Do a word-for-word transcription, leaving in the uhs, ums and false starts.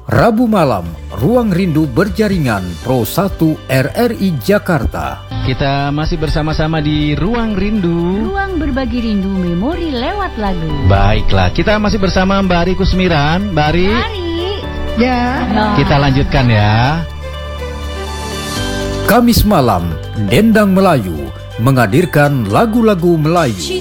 Rabu malam, Ruang Rindu Berjaringan Pro satu R R I Jakarta. Kita masih bersama-sama di Ruang Rindu. Ruang berbagi rindu memori lewat lagu. Baiklah, kita masih bersama Mbak Ari Kusmiran. Mbak Ari. Ari. Ya. No. Kita lanjutkan ya. Kamis malam, Dendang Melayu menghadirkan lagu-lagu Melayu.